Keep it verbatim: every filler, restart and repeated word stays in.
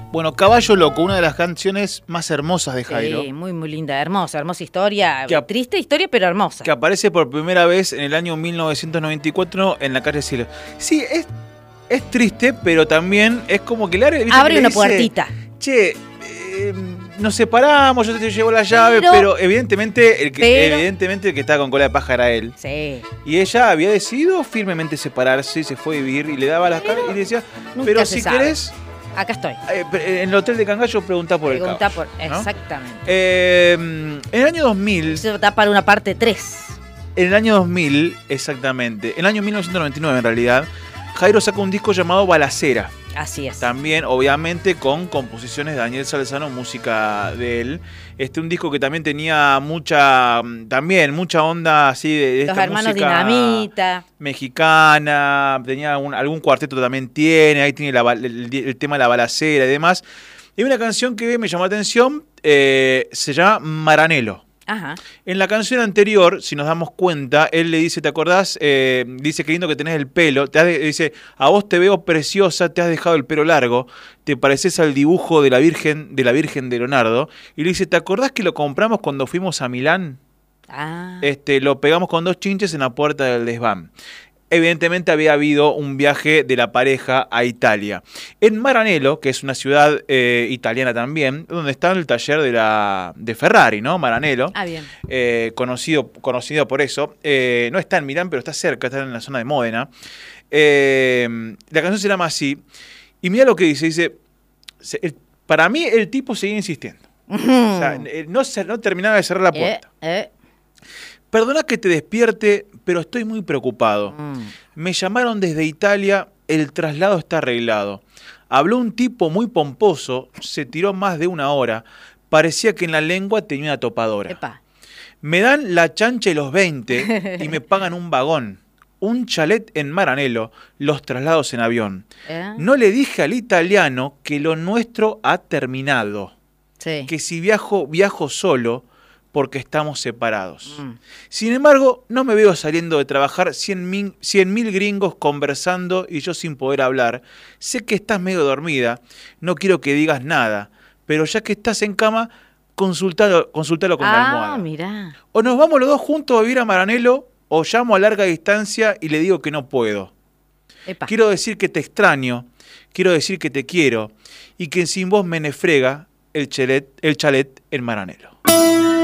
Bueno, Caballo Loco, una de las canciones más hermosas de Jairo. Sí, muy, muy linda, hermosa, hermosa historia. Que Triste historia, pero hermosa. Que aparece por primera vez en el año mil novecientos noventa y cuatro en La calle Cielo. Sí, es, es triste, pero también es como que le abre, abre le una dice, puertita. Che, eh, nos separamos, yo te llevo la llave, pero, pero evidentemente, el que, pero, evidentemente el que estaba con cola de paja era él. Sí. Y ella había decidido firmemente separarse, se fue a vivir y le daba las caras y le decía, pero si sabe. querés... Acá estoy. Eh, en el hotel de Cangallo preguntá por preguntá el caballo, por, ¿no? Exactamente. Eh, en el año dos mil... Eso da para una parte tres. En el año dos mil, exactamente. En el año mil novecientos noventa y nueve, en realidad, Jairo saca un disco llamado Balacera. Así es. También, obviamente, con composiciones de Daniel Salzano, música de él. Este, un disco que también tenía mucha, también, mucha onda así de, de Los esta hermanos música Dinamita. Mexicana. Tenía un, algún cuarteto también tiene. Ahí tiene la, el, el tema de la balacera y demás. Y una canción que me llamó la atención, eh, se llama Maranelo. Ajá. En la canción anterior, si nos damos cuenta, él le dice, ¿te acordás? Eh, dice, qué lindo que tenés el pelo. Te has de, dice, a vos te veo preciosa, te has dejado el pelo largo, te pareces al dibujo de la Virgen de la Virgen de Leonardo. Y le dice, ¿te acordás que lo compramos cuando fuimos a Milán? Ah. Este, lo pegamos con dos chinches en la puerta del desván. Evidentemente había habido un viaje de la pareja a Italia. En Maranello, que es una ciudad eh, italiana también, donde está el taller de la de Ferrari, ¿no? Maranello. Ah, bien. Eh, conocido, conocido por eso. Eh, no está en Milán, pero está cerca, está en la zona de Módena. Eh, la canción se llama así. Y mira lo que dice, dice, se, el, para mí el tipo seguía insistiendo. Uh-huh. O sea, no, no terminaba de cerrar la puerta. Eh, eh. Perdona que te despierte, pero estoy muy preocupado. Mm. Me llamaron desde Italia, el traslado está arreglado. Habló un tipo muy pomposo, se tiró más de una hora. Parecía que en la lengua tenía una topadora. Epa. Me dan la chancha y los veinte y me pagan un vagón. Un chalet en Maranello, los traslados en avión. ¿Eh? No le dije al italiano que lo nuestro ha terminado. Sí. Que si viajo, viajo solo... porque estamos separados. Mm. Sin embargo, no me veo saliendo de trabajar cien mil gringos conversando y yo sin poder hablar. Sé que estás medio dormida, no quiero que digas nada, pero ya que estás en cama, consultalo, consultalo con ah, la almohada. Mirá. O nos vamos los dos juntos a vivir a Maranello, o llamo a larga distancia y le digo que no puedo. Epa. Quiero decir que te extraño, quiero decir que te quiero, y que sin vos me nefrega el chalet, el chalet en Maranello.